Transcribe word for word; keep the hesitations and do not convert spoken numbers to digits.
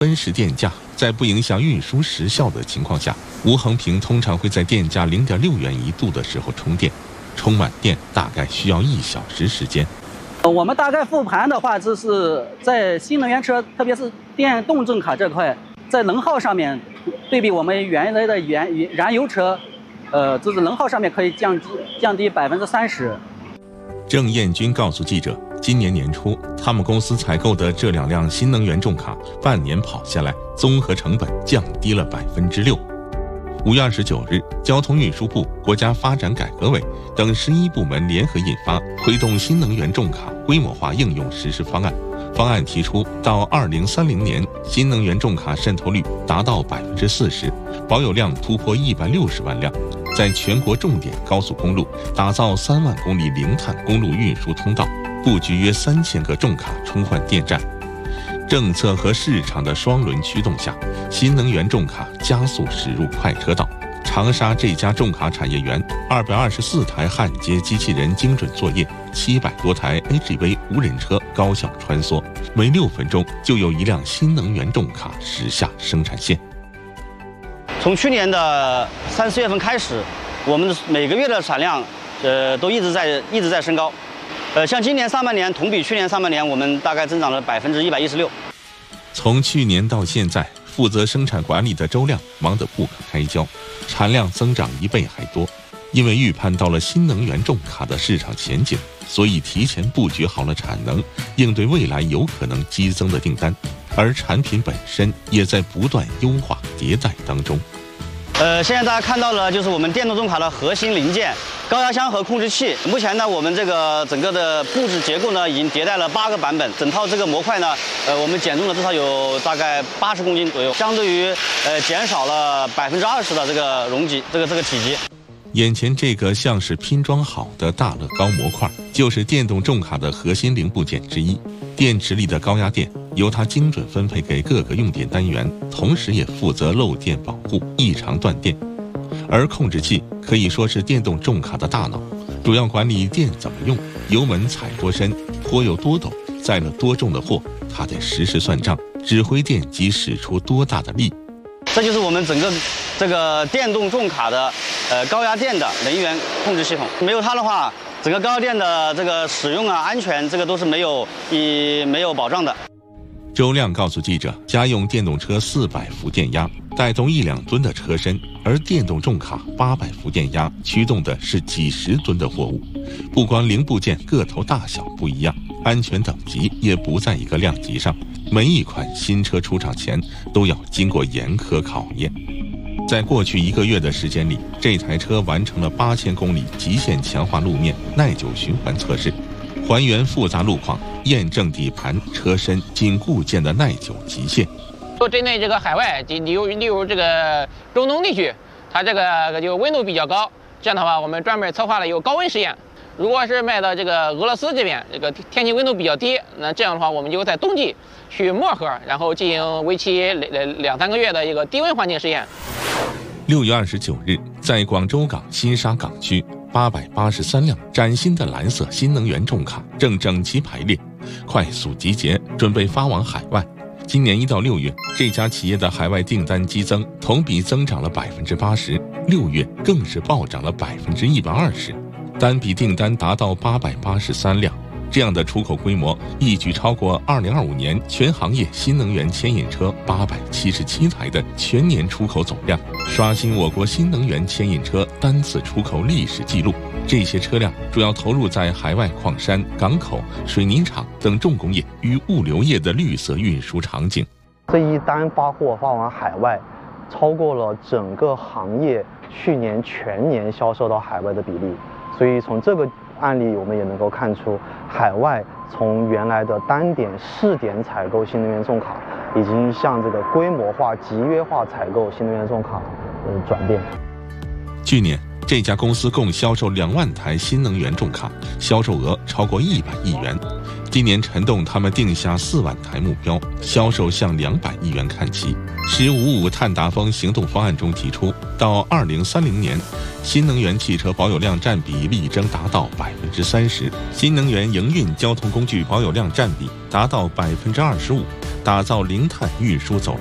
分时电价，在不影响运输时效的情况下，无痕屏通常会在电价 零点六元一度的时候充电，充满电大概需要一小时时间。 我们大概复盘的话，就是在新能源车，特别是电动重卡这块，在能耗上面，对比我们原来的原燃油车，呃，就是能耗上面可以降低降低百分之三十。 郑彦军告诉记者，今年年初，他们公司采购的这两辆新能源重卡，半年跑下来，综合成本降低了百分之六。五月二十九日，交通运输部、国家发展改革委等十一部门联合印发《推动新能源重卡规模化应用实施方案》。方案提出，到二零三零年，新能源重卡渗透率达到百分之四十，保有量突破一百六十万辆。在全国重点高速公路打造三万公里零碳公路运输通道，布局约三千个重卡充换电站。政策和市场的双轮驱动下，新能源重卡加速驶入快车道。长沙这家重卡产业园，二百二十四台焊接机器人精准作业，七百多台 A G V 无人车高效穿梭，每六分钟就有一辆新能源重卡驶下生产线。 从去年的三四月份开始，我们每个月的产量，呃，都一直在一直在升高。呃，像今年上半年同比去年上半年，我们大概增长了百分之一百一十六。 从去年到现在，负责生产管理的周亮忙得不可开交，产量增长一倍还多。因为预判到了新能源重卡的市场前景，所以提前布局好了产能，应对未来有可能激增的订单。而产品本身也在不断优化迭代当中。 呃，现在大家看到了，就是我们电动重卡的核心零件高压箱和控制器。目前呢，我们这个整个的布置结构呢，已经迭代了八个版本。整套这个模块呢，呃，我们减重了至少有大概八十公斤左右，相对于呃减少了百分之二十的这个容积，这个这个体积。 眼前这个像是拼装好的大乐高模块，就是电动重卡的核心零部件之一。电池里的高压电由它精准分配给各个用电单元，同时也负责漏电保护、异常断电。而控制器可以说是电动重卡的大脑，主要管理电怎么用，油门踩多深，坡有多陡，载了多重的货，它得实时算账，指挥电机使出多大的力。 这就是我们整个这个电动重卡的呃高压电的能源控制系统。没有它的话，整个高压电的这个使用啊、安全，这个都是没有以没有保障的。 周亮告诉记者，家用电动车四百伏电压带动一两吨的车身，而电动重卡八百伏电压驱动的是几十吨的货物。不光零部件个头大小不一样，安全等级也不在一个量级上。每一款新车出厂前都要经过严苛考验。在过去一个月的时间里，这台车完成了八千公里极限强化路面耐久循环测试，还原复杂路况，验证底盘、车身、紧固件的耐久极限。 说针对这个海外，例如例如这个中东地区，它这个就温度比较高，这样的话，我们专门策划了有高温实验。如果是卖到这个俄罗斯这边，这个天气温度比较低，那这样的话，我们就在冬季去漠河，然后进行为期两两三个月的一个低温环境实验。 六月二十九日，在广州港新沙港区，八百八十三辆崭新的蓝色新能源重卡正整齐排列，快速集结，准备发往海外。今年一到六月，这家企业的海外订单激增，同比增长了百分之八十，六月更是暴涨了百分之一百二十。单笔订单达到八百八十三辆，这样的出口规模一举超过二零二五年全行业新能源牵引车八百七十七台的全年出口总量，刷新我国新能源牵引车单次出口历史记录。这些车辆主要投入在海外矿山、港口、水泥厂等重工业与物流业的绿色运输场景。 这一单发货发往海外，超过了整个行业去年全年销售到海外的比例。所以从这个案例，我们也能够看出，海外从原来的单点试点采购新能源重卡，已经向这个规模化、集约化采购新能源重卡呃转变。 去年，这家公司共销售两万台新能源重卡，销售额超过一百亿元。今年陈动他们定下四万台目标，销售向两百亿元看齐。十五五碳达峰行动方案中提出，到二零三零年，新能源汽车保有量占比力争达到百分之三十，新能源营运交通工具保有量占比达到百分之二十五。 打造零碳运输走